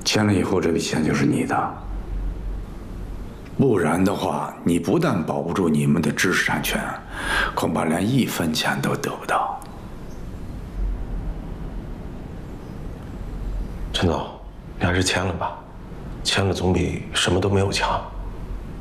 签了以后，这笔钱就是你的。不然的话，你不但保不住你们的知识产权，恐怕连1分钱都得不到。 陈总，你还是签了吧，签了总比什么都没有强。